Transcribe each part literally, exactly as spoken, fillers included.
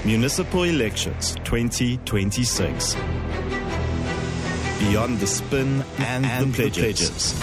Municipal Elections twenty twenty-six. Beyond the spin and, and the, pledges. the pledges.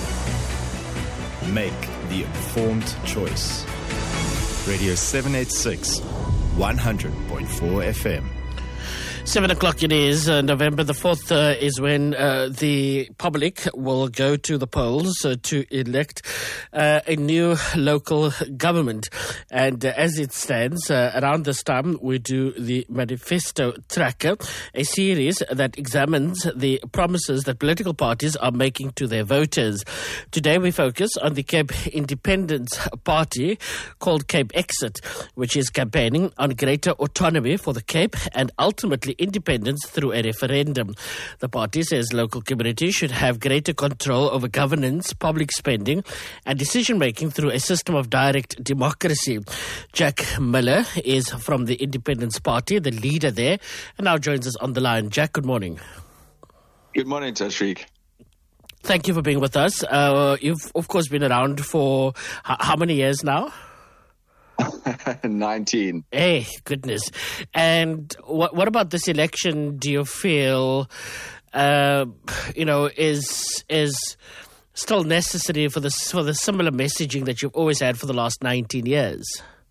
Make the informed choice. Radio seven eighty-six, one hundred point four F M. Seven o'clock it is. Uh, November the fourth uh, is when uh, the public will go to the polls uh, to elect uh, a new local government. And uh, as it stands, uh, around this time, we do the Manifesto Tracker, a series that examines the promises that political parties are making to their voters. Today, we focus on the Cape Independence Party, called Cape Exit, which is campaigning on greater autonomy for the Cape and ultimately independence through a referendum. The party says local communities should have greater control over governance, public spending, and decision-making through a system of direct democracy. Jack Miller is from the Independence Party, the leader there, and now joins us on the line. Jack, good morning. Good morning, Tashreeq. Thank you for being with us. Uh, you've, of course, been around for h- how many years now? nineteen. Hey, goodness. And what what about this election do you feel, uh, you know, is is still necessary for this for the similar messaging that you've always had for the last nineteen years?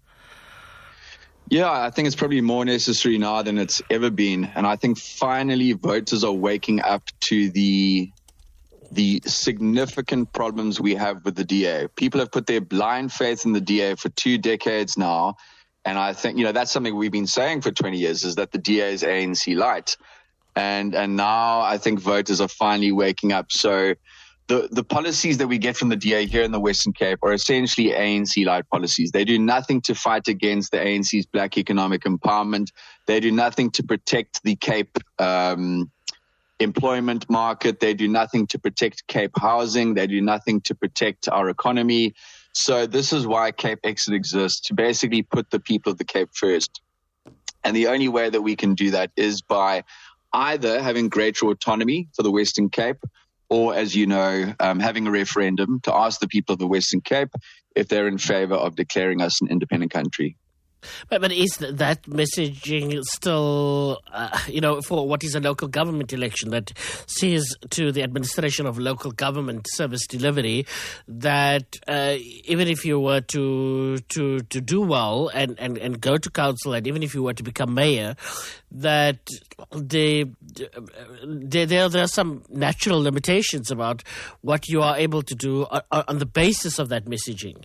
Yeah, I think it's probably more necessary now than it's ever been. And I think finally voters are waking up to the the significant problems we have with the D A. People have put their blind faith in the D A for two decades now. And I think, you know, that's something we've been saying for twenty years, is that the D A is A N C light. And and now I think voters are finally waking up. So the, the policies that we get from the D A here in the Western Cape are essentially A N C light policies. They do nothing to fight against the A N C's black economic empowerment. They do nothing to protect the Cape um employment market. They do nothing to protect Cape housing. They do nothing to protect our economy. So this is why Cape Exit exists, to basically put the people of the Cape first. And the only way that we can do that is by either having greater autonomy for the Western Cape, or, as you know, um, having a referendum to ask the people of the Western Cape if they're in favor of declaring us an independent country. But, but is that messaging still, uh, you know, for what is a local government election that says to the administration of local government service delivery that uh, even if you were to to to do well and, and, and go to council, and even if you were to become mayor, that they, there, there, there are some natural limitations about what you are able to do on, on the basis of that messaging?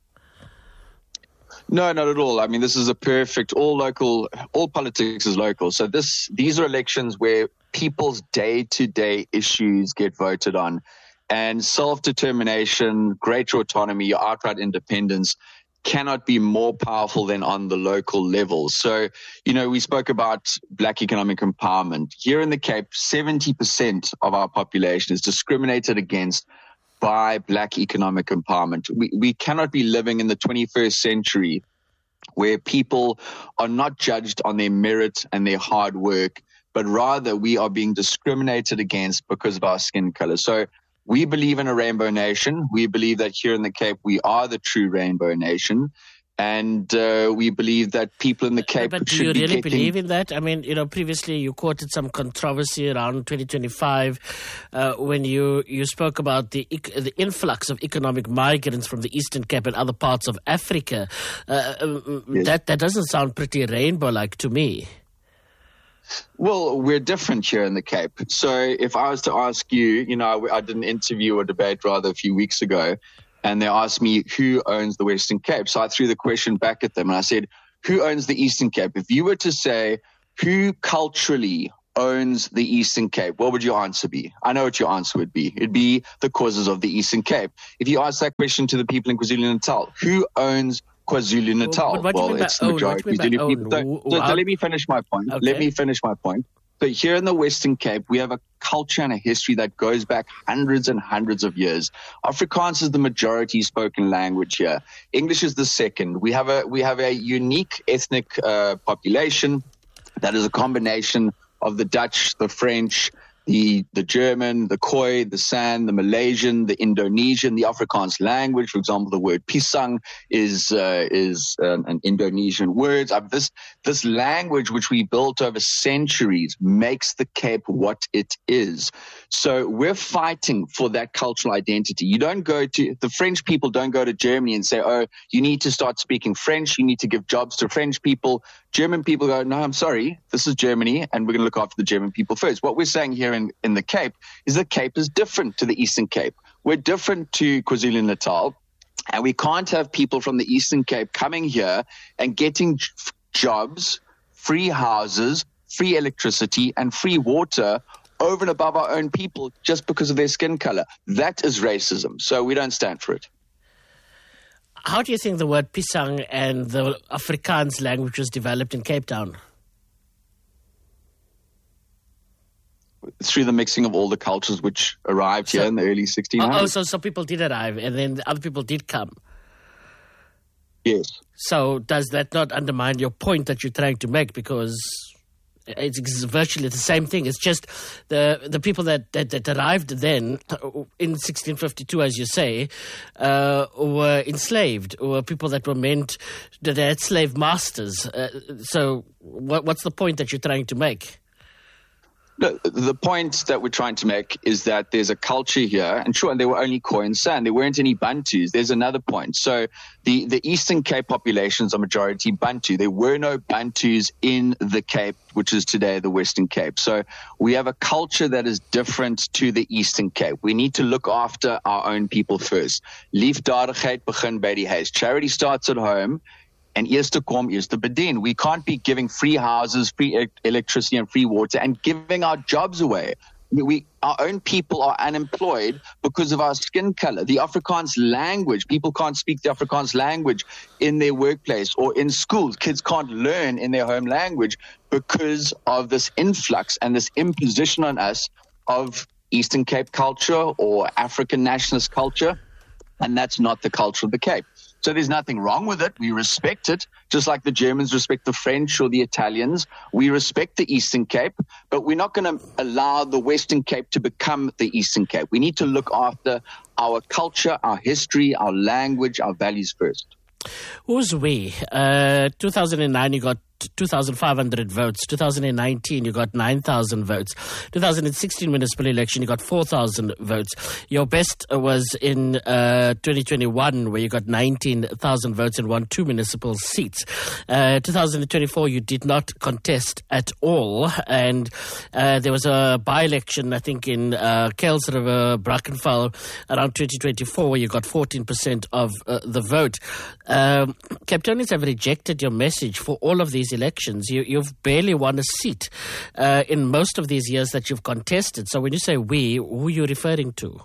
No, not at all. I mean, this is a perfect, all local, all politics is local. So this, these are elections where people's day-to-day issues get voted on, and self-determination, greater autonomy, outright independence cannot be more powerful than on the local level. So, you know, we spoke about black economic empowerment. Here in the Cape, seventy percent of our population is discriminated against by black economic empowerment. We we cannot be living in the twenty-first century where people are not judged on their merit and their hard work, but rather we are being discriminated against because of our skin color. So we believe in a rainbow nation. We believe that here in the Cape, we are the true rainbow nation. And uh, we believe that people in the Cape but should be do you really getting... believe in that? I mean, you know, previously you quoted some controversy around twenty twenty-five uh, when you, you spoke about the the influx of economic migrants from the Eastern Cape and other parts of Africa. Uh, yes. That that doesn't sound pretty rainbow-like to me. Well, we're different here in the Cape. So if I was to ask you, you know, I, I did an interview or debate rather a few weeks ago, and they asked me who owns the Western Cape. So I threw the question back at them and I said, who owns the Eastern Cape? If you were to say who culturally owns the Eastern Cape, what would your answer be? I know what your answer would be. It'd be the causes of the Eastern Cape. If you ask that question to the people in KwaZulu-Natal, who owns KwaZulu-Natal? Well, well it's the majority. Zulu people. So, so, so let me finish my point. Okay. Let me finish my point. So here in the Western Cape, we have a culture and a history that goes back hundreds and hundreds of years. Afrikaans is the majority spoken language here. English is the second. We have a we have a unique ethnic uh, population that is a combination of the Dutch, the French, the the German, the Khoi, the San, the Malaysian, the Indonesian, the Afrikaans language. For example, the word pisang is uh, is an, an Indonesian word. Uh, this this language, which we built over centuries, makes the Cape what it is. So we're fighting for that cultural identity. You don't go to the French people don't go to Germany and say, "Oh, you need to start speaking French. You need to give jobs to French people." German people go, "No, I'm sorry. This is Germany, and we're going to look after the German people first." What we're saying here in, in the Cape is the Cape is different to the Eastern Cape. We're different to KwaZulu-Natal, and we can't have people from the Eastern Cape coming here and getting j- jobs, free houses, free electricity, and free water over and above our own people just because of their skin color. That is racism. So we don't stand for it. How do you think the word pisang and the Afrikaans language was developed in Cape Town? Through the mixing of all the cultures which arrived so, here in the early sixteen hundreds. Oh, so some people did arrive and then other people did come. Yes. So does that not undermine your point that you're trying to make? Because it's virtually the same thing. It's just the the people that, that, that arrived then in sixteen fifty-two, as you say, uh, were enslaved, or people that were meant that they had slave masters. Uh, so what, what's the point that you're trying to make? No, the point that we're trying to make is that there's a culture here, and sure, there were only Khoi and San. There weren't any Bantus. There's another point. So the, the Eastern Cape populations are majority Bantu. There were no Bantus in the Cape, which is today the Western Cape. So we have a culture that is different to the Eastern Cape. We need to look after our own people first. Liefdadigheid begin by die huis. Charity starts at home. And eerste kom, eerste bedien. We can't be giving free houses, free electricity, and free water and giving our jobs away. We, our own people are unemployed because of our skin color. The Afrikaans language, people can't speak the Afrikaans language in their workplace or in schools. Kids can't learn in their home language because of this influx and this imposition on us of Eastern Cape culture or African nationalist culture. And that's not the culture of the Cape. So there's nothing wrong with it. We respect it, just like the Germans respect the French or the Italians. We respect the Eastern Cape, but we're not going to allow the Western Cape to become the Eastern Cape. We need to look after our culture, our history, our language, our values first. Who's we? Uh, two thousand nine, you got two thousand five hundred votes. two thousand nineteen, you got nine thousand votes. two thousand sixteen municipal election, you got four thousand votes. Your best was in uh, twenty twenty-one, where you got nineteen thousand votes and won two municipal seats. Uh, two thousand twenty-four, you did not contest at all. And uh, there was a by-election, I think, in uh, Kells River, Brackenfell, around twenty twenty-four, where you got fourteen percent of uh, the vote. Um, Cape Townians have rejected your message for all of these elections. You, you've barely won a seat uh, in most of these years that you've contested. So when you say we, who are you referring to?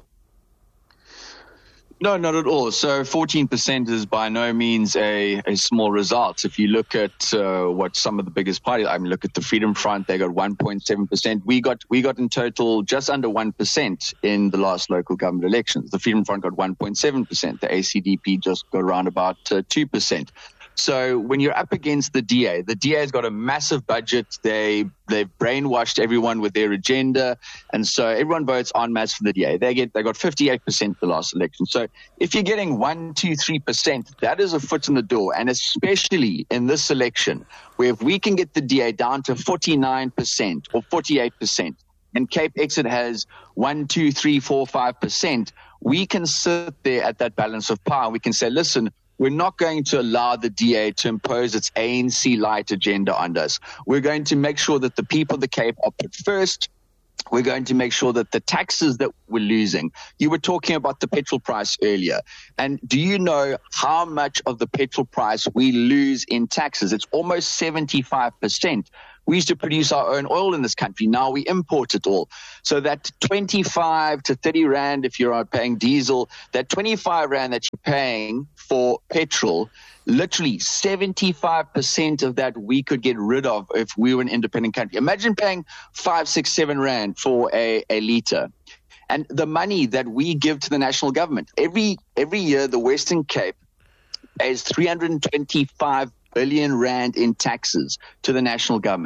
No, not at all. So fourteen percent is by no means a, a small result. If you look at uh, what some of the biggest parties, I mean, look at the Freedom Front, they got one point seven percent. We got we got in total just under one percent in the last local government elections. The Freedom Front got one point seven percent. The A C D P just got around about uh, two percent. So when you're up against the D A, the D A has got a massive budget. They, they've brainwashed everyone with their agenda. And so everyone votes en masse for the D A. They get, they got fifty-eight percent the last election. So if you're getting one, two, three percent, that is a foot in the door. And especially in this election, where if we can get the D A down to forty-nine percent or forty-eight percent, and Cape Exit has one, two, three, four, five percent, we can sit there at that balance of power. We can say, listen, we're not going to allow the D A to impose its A N C-light agenda on us. We're going to make sure that the people of the Cape are put first. We're going to make sure that the taxes that we're losing. You were talking about the petrol price earlier. And do you know how much of the petrol price we lose in taxes? It's almost seventy-five percent. We used to produce our own oil in this country. Now we import it all. So that twenty-five to thirty rand, if you're paying diesel, that twenty-five rand that you're paying for petrol, literally seventy-five percent of that we could get rid of if we were an independent country. Imagine paying five, six, seven rand for a, a liter. And the money that we give to the national government, every, every year, the Western Cape pays three hundred twenty-five billion rand in taxes to the national government.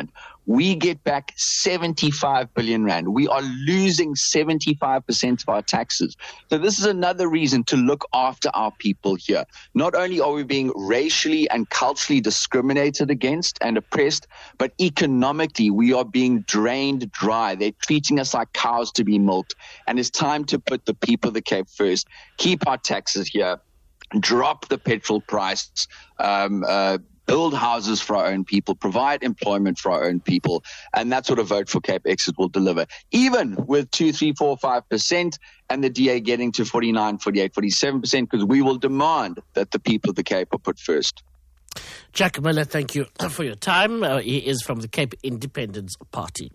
we get back seventy-five billion rand. We are losing seventy-five percent of our taxes. So this is another reason to look after our people here. Not only are we being racially and culturally discriminated against and oppressed, but economically we are being drained dry. They're treating us like cows to be milked. And it's time to put the people of the Cape first. Keep our taxes here. Drop the petrol price. Um, uh, build houses for our own people, provide employment for our own people, and that's what a vote for Cape Exit will deliver. Even with two, three, four, five percent and the D A getting to forty-nine, forty-eight, forty-seven percent, because we will demand that the people of the Cape are put first. Jack Miller, thank you for your time. Uh, he is from the Cape Independence Party.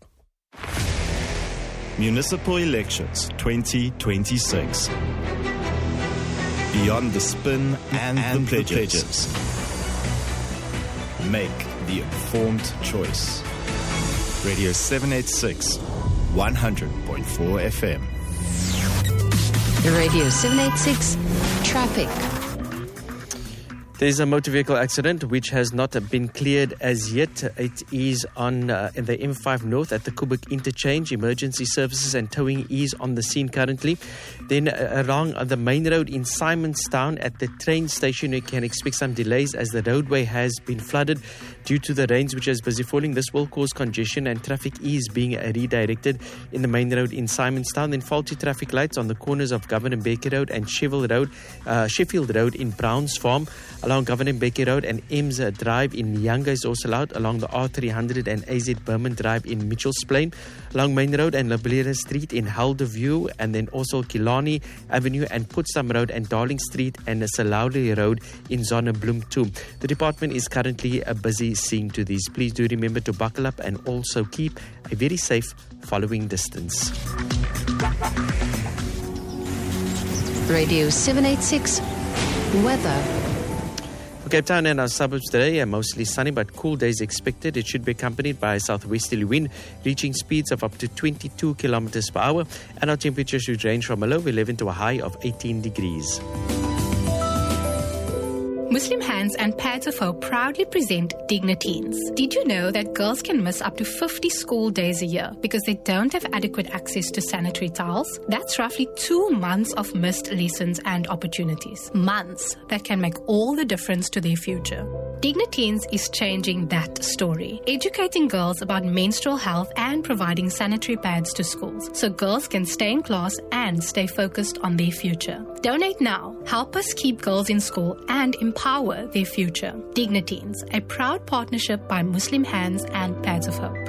Municipal Elections twenty twenty-six. Beyond the spin and, and the pledges. The pledges. Make the informed choice. Radio seven eighty-six, one hundred point four F M. Radio seven eighty-six, traffic. There's a motor vehicle accident which has not been cleared as yet. It is on uh, in the M five North at the Kubik interchange. Emergency services and towing is on the scene currently. Then uh, along the main road in Simonstown at the train station, you can expect some delays as the roadway has been flooded due to the rains which is busy falling. This will cause congestion and traffic is being uh, redirected in the main road in Simonstown. Then faulty traffic lights on the corners of Governor Becker Road and Sheffield Road, uh, Sheffield Road in Browns Farm. Along Governor Becker Road and Ems Drive in Nyanga is also allowed. Along the R three hundred and A Z Berman Drive in Mitchells Plain. Along Main Road and Labulera Street in Helderview. And then also Killarney Avenue and Putsam Road and Darling Street and Salauli Road in Zonnebloem too. The department is currently uh, busy seeing to these. Please do remember to buckle up and also keep a very safe following distance. Radio seven eighty-six, weather. Cape Town and our suburbs today are mostly sunny but cool days expected. It should be accompanied by a southwesterly wind reaching speeds of up to twenty-two kilometers per hour, and our temperature should range from a low of eleven to a high of eighteen degrees. Muslim Hands and Pads of Hope proudly present Dignateens. Did you know that girls can miss up to fifty school days a year because they don't have adequate access to sanitary towels? That's roughly two months of missed lessons and opportunities. Months that can make all the difference to their future. Dignateens is changing that story, educating girls about menstrual health and providing sanitary pads to schools so girls can stay in class and stay focused on their future. Donate now. Help us keep girls in school and empower their future. Dignateens, a proud partnership by Muslim Hands and Pads of Hope.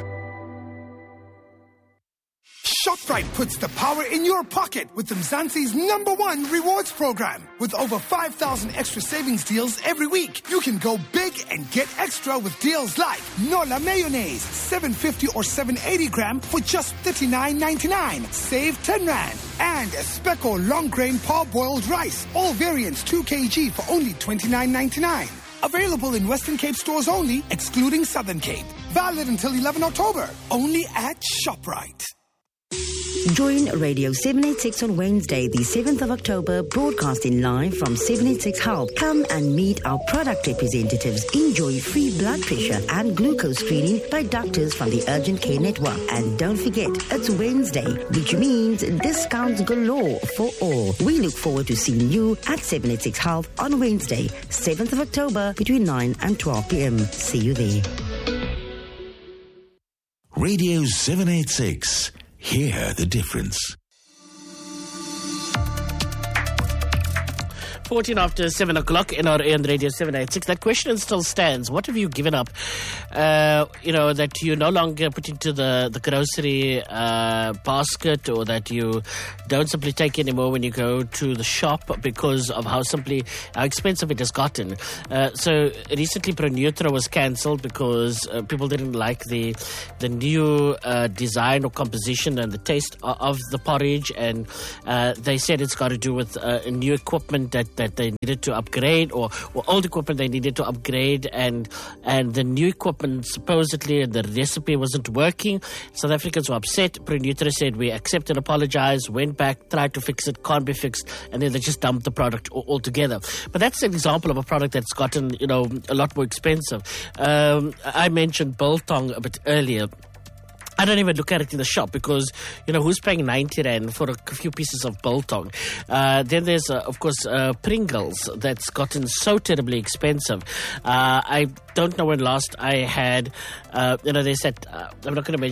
ShopRite puts the power in your pocket with Mzansi's number one rewards program. With over five thousand extra savings deals every week, you can go big and get extra with deals like Nola Mayonnaise, seven fifty or seven eighty gram for just thirty-nine ninety-nine. Save ten rand. And a Speco long grain parboiled rice, all variants two kilograms for only twenty-nine ninety-nine. Available in Western Cape stores only, excluding Southern Cape. Valid until eleventh October, only at ShopRite. Join Radio seven eighty-six on Wednesday, the seventh of October, broadcasting live from seven eighty-six Health. Come and meet our product representatives. Enjoy free blood pressure and glucose screening by doctors from the Urgent Care Network. And don't forget, it's Wednesday, which means discounts galore for all. We look forward to seeing you at seven eighty-six Health on Wednesday, seventh of October, between nine and twelve p.m. See you there. Radio seven eighty-six. Hear the difference. fourteen after seven o'clock in our on Radio seven eighty-six. That question still stands. What have you given up? Uh, you know, that you no longer put into the, the grocery uh, basket, or that you don't simply take anymore when you go to the shop because of how simply, how expensive it has gotten. Uh, so recently Pronutro was cancelled because uh, people didn't like the the new uh, design or composition and the taste of, of the porridge, and uh, they said it's got to do with uh, new equipment that that they needed to upgrade, or, or old equipment they needed to upgrade, and and the new equipment supposedly the recipe wasn't working. South Africans were upset. Prenutera said we accept and apologize, went back, tried to fix it, can't be fixed, and then they just dumped the product altogether. But that's an example of a product that's gotten, you know, a lot more expensive. Um, I mentioned biltong a bit earlier. I don't even look at it in the shop because, you know, who's paying ninety rand for a few pieces of biltong? Uh, then there's, uh, of course, uh, Pringles that's gotten so terribly expensive. Uh, I don't know when last I had, uh, you know, they said, uh, I'm not going to mention